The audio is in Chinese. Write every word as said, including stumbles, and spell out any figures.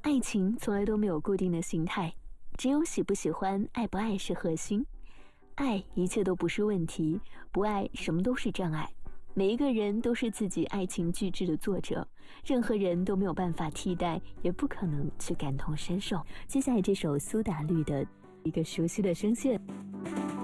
爱情从来都没有固定的形态，只有喜不喜欢、爱不爱是核心。爱一切都不是问题，不爱什么都是障碍。每一个人都是自己爱情巨制的作者，任何人都没有办法替代，也不可能去感同身受。接下来这首苏打绿的一个熟悉的声线。